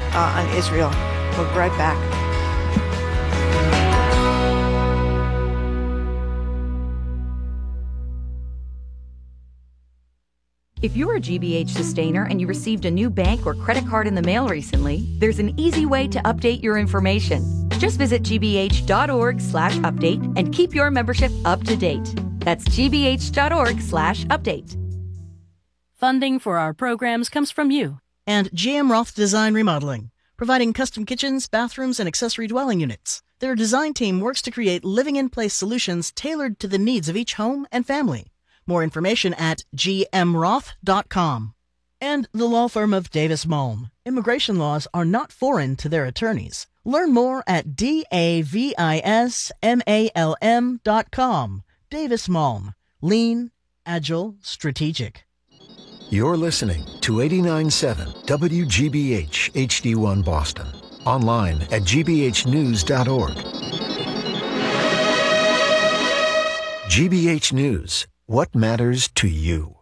on Israel. We'll be right back. If you're a GBH sustainer and you received a new bank or credit card in the mail recently, there's an easy way to update your information. Just visit gbh.org/update and keep your membership up to date. That's gbh.org/update. Funding for our programs comes from you. And GM Roth Design Remodeling, providing custom kitchens, bathrooms, and accessory dwelling units. Their design team works to create living-in-place solutions tailored to the needs of each home and family. More information at gmroth.com. And the law firm of Davis Malm. Immigration laws are not foreign to their attorneys. Learn more at davismalm.com. Davis Malm. Lean, agile, strategic. You're listening to 89.7 WGBH HD1 Boston. Online at gbhnews.org. GBH News. What matters to you?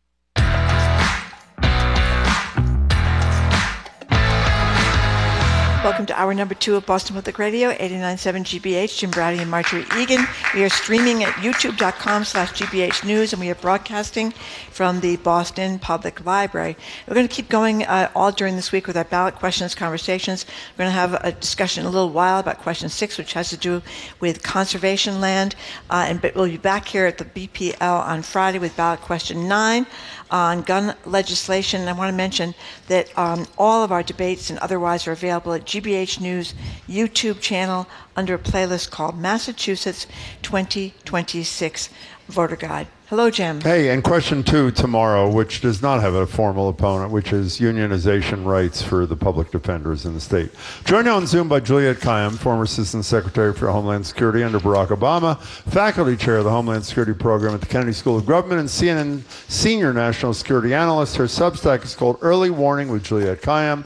Welcome to hour number 2 of Boston Public Radio, 89.7 GBH. Jim Browdy and Marjorie Egan. We are streaming at youtube.com/GBH News, and we are broadcasting from the Boston Public Library. We're going to keep going all during this week with our ballot questions conversations. We're going to have a discussion in a little while about question 6, which has to do with conservation land. But we'll be back here at the BPL on Friday with ballot question 9 on gun legislation. And I want to mention that all of our debates and otherwise are available at GBH News YouTube channel under a playlist called Massachusetts 2026 Voter Guide. Hello, Jim. Hey, and question 2 tomorrow, which does not have a formal opponent, which is unionization rights for the public defenders in the state. Joined on Zoom by Juliette Kayyem, former Assistant Secretary for Homeland Security under Barack Obama, Faculty Chair of the Homeland Security Program at the Kennedy School of Government, and CNN Senior National Security Analyst. Her Substack is called Early Warning with Juliette Kayyem,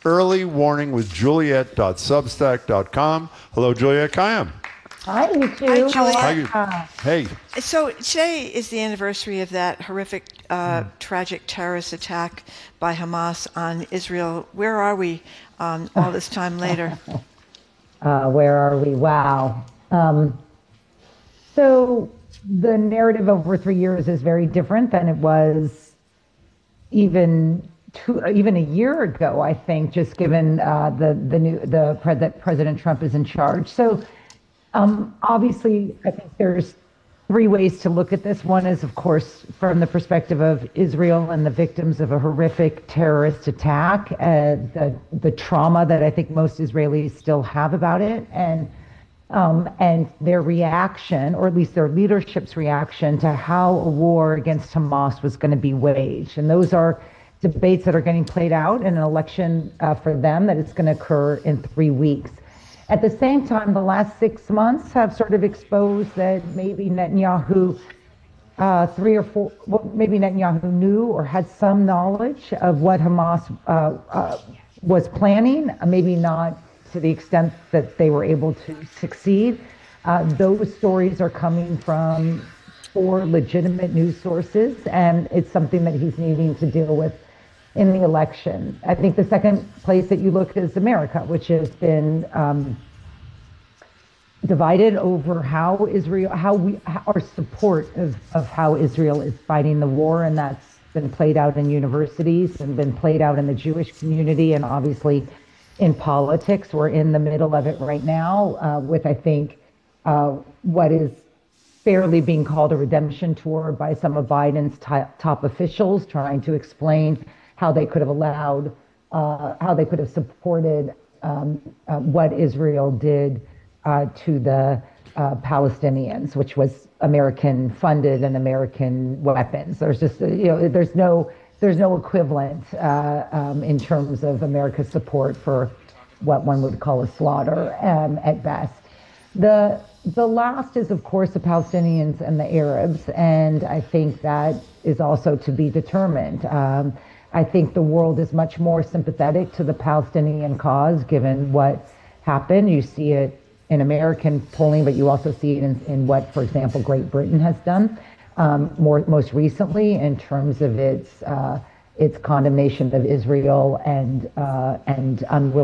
earlywarningwithjuliette.substack.com. Hello, Juliette Kayyem. Hi, you two. Hi, Juliette. Hey. So today is the anniversary of that horrific, tragic terrorist attack by Hamas on Israel. Where are we all this time later? Where are we? Wow. So the narrative over 3 years is very different than it was even a year ago, I think, just given that President Trump is in charge. So obviously, I think there's 3 ways to look at this. One is, of course, from the perspective of Israel and the victims of a horrific terrorist attack, the trauma that I think most Israelis still have about it, and their reaction, or at least their leadership's reaction, to how a war against Hamas was going to be waged. And those are debates that are getting played out in an election for them that is going to occur in 3 weeks. At the same time, the last 6 months have sort of exposed that maybe Netanyahu, maybe Netanyahu knew or had some knowledge of what Hamas was planning, maybe not to the extent that they were able to succeed. Those stories are coming from 4 legitimate news sources, and it's something that he's needing to deal with in the election. I think the second place that you look is America, which has been divided over how our support of how Israel is fighting the war, and that's been played out in universities and been played out in the Jewish community and obviously in politics. We're in the middle of it right now with, I think, what is fairly being called a redemption tour by some of Biden's top officials, trying to explain how they could have supported what Israel did to the Palestinians, which was American funded and American weapons. There's just, there's no equivalent in terms of America's support for what one would call a slaughter at best. The last is, of course, the Palestinians and the Arabs, and I think that is also to be determined. I think the world is much more sympathetic to the Palestinian cause, given what happened. You see it in American polling, but you also see it in what, for example, Great Britain has done most recently in terms of its condemnation of Israel and unwillingness